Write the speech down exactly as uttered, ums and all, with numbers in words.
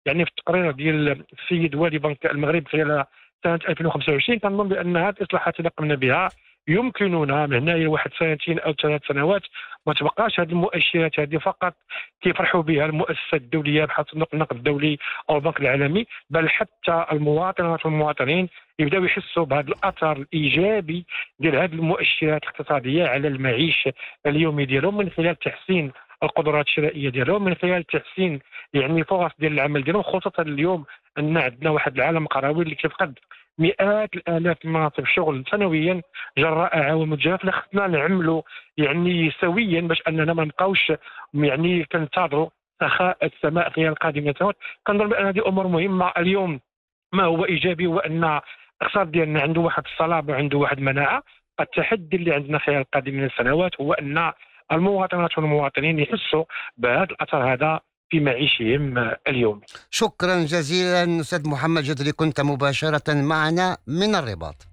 يعني في التقرير ديال السيد والي بنك المغرب خلال سنه ألفين وخمسة وعشرين، كنظن بان هذه الاصلاحات اللي قمنا بها يمكننا من هنا الى واحد سنتين او ثلاث سنوات ما تبقاش هذه المؤشرات هذه فقط كيفرحوا بها المؤسسات الدوليه بحال صندوق النقد الدولي او البنك العالمي، بل حتى المواطنات والمواطنين يبداو يحسوا بهذا الاثر الايجابي ديال هذه المؤشرات الاقتصاديه على المعيش اليومي ديالهم، من خلال تحسين القدرات الشرائيه ديالهم، من خلال تحسين يعني الفرص ديال العمل ديالهم، خصوصا اليوم ان عندنا واحد العالم قروي اللي كيفقد مئات الالاف من مناصب الشغل سنويا جراء عوامل الجفاف. خصنا نعملوا يعني سويا باش اننا ما نبقاوش يعني كنتظروا سخاء السماء خلال القادمه سنوات. كنظن بان هذه امور مهمه. اليوم ما هو ايجابي هو ان الاقتصاد ديالنا عنده واحد الصلابه وعنده واحد المناعه. التحدي اللي عندنا خلال القادم من السنوات هو ان المواطنات والمواطنين يحسوا بهذا الاثر هذا في معيشهم اليومي. شكرا جزيلا أستاذ محمد جدري، كنت مباشرة معنا من الرباط.